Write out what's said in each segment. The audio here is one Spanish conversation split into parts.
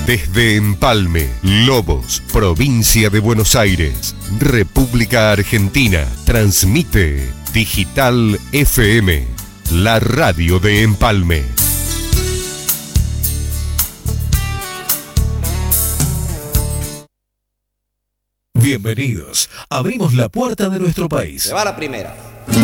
Desde Empalme, Lobos, provincia de Buenos Aires, República Argentina, transmite Digital FM, la radio de Empalme. Bienvenidos. Abrimos la puerta de nuestro país. Se va la primera.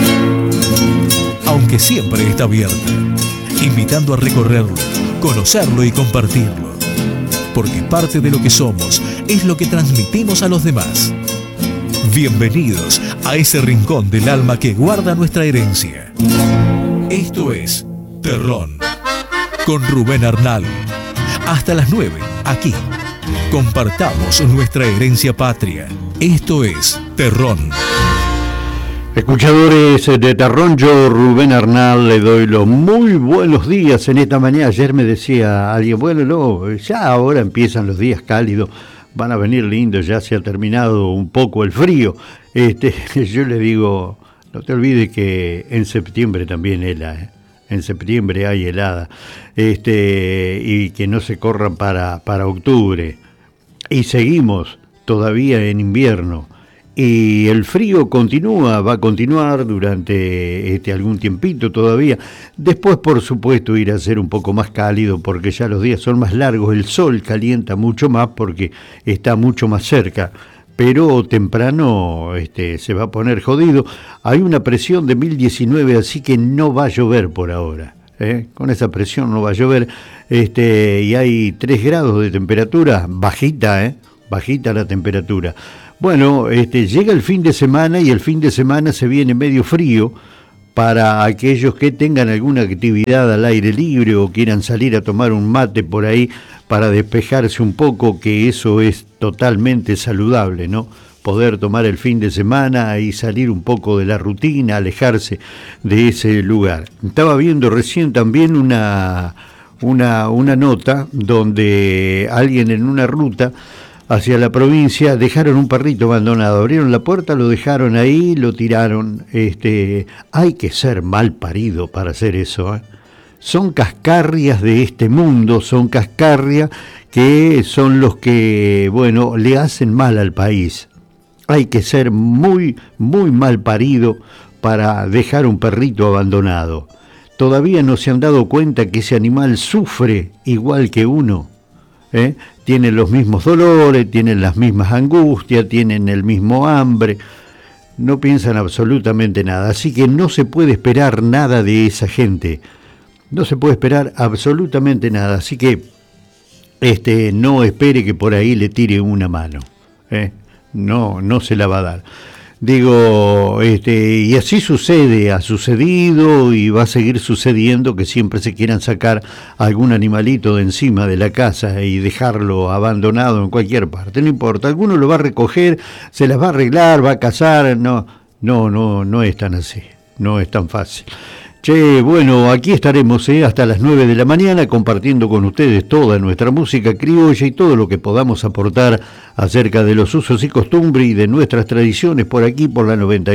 Aunque siempre está abierta, invitando a recorrerlo, conocerlo y compartirlo. Porque parte de lo que somos es lo que transmitimos a los demás. Bienvenidos a ese rincón del alma que guarda nuestra herencia. Esto es Terrón, con Rubén Arnal. Hasta las 9, aquí. Compartamos nuestra herencia patria. Esto es Terrón. Escuchadores de Terrón, yo Rubén Arnal le doy los muy buenos días en esta mañana. Ayer me decía alguien, bueno, no, ya ahora empiezan los días cálidos, van a venir lindos, ya se ha terminado un poco el frío. Yo le digo, no te olvides que en septiembre también hela, en septiembre hay helada, y que no se corran para octubre. Y seguimos todavía en invierno. Y el frío continúa, va a continuar durante algún tiempito todavía. Después, por supuesto, irá a ser un poco más cálido porque ya los días son más largos. El sol calienta mucho más porque está mucho más cerca. Pero temprano se va a poner jodido. Hay una presión de 1019, así que no va a llover por ahora. Con esa presión no va a llover. Y hay 3 grados de temperatura, bajita, bajita la temperatura. Bueno, llega el fin de semana y el fin de semana se viene medio frío para aquellos que tengan alguna actividad al aire libre o quieran salir a tomar un mate por ahí para despejarse un poco, que eso es totalmente saludable, ¿no? Poder tomar el fin de semana y salir un poco de la rutina, alejarse de ese lugar. Estaba viendo recién también una nota donde alguien en una ruta hacia la provincia dejaron un perrito abandonado, abrieron la puerta, lo dejaron ahí, lo tiraron. Hay que ser mal parido para hacer eso, Son cascarrias de este mundo, son cascarrias que son los que, bueno, le hacen mal al país. Hay que ser muy, muy mal parido para dejar un perrito abandonado. Todavía no se han dado cuenta que ese animal sufre igual que uno. Tienen los mismos dolores, tienen las mismas angustias, tienen el mismo hambre, no piensan absolutamente nada, así que no se puede esperar nada de esa gente, no se puede esperar absolutamente nada, así que no espere que por ahí le tire una mano, no se la va a dar. Digo, y así sucede, ha sucedido y va a seguir sucediendo que siempre se quieran sacar algún animalito de encima de la casa y dejarlo abandonado en cualquier parte, no importa, alguno lo va a recoger, se las va a arreglar, va a cazar, no es tan así, no es tan fácil. Che, bueno, aquí estaremos hasta las 9 de la mañana compartiendo con ustedes toda nuestra música criolla y todo lo que podamos aportar acerca de los usos y costumbres y de nuestras tradiciones por aquí, por la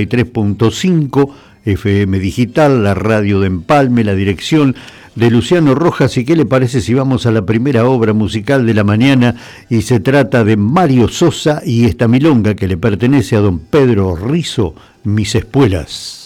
93.5 FM Digital, la radio de Empalme, la dirección de Luciano Rojas. ¿Y qué le parece si vamos a la primera obra musical de la mañana? Y se trata de Mario Sosa y esta milonga que le pertenece a don Pedro Rizzo, Mis Espuelas.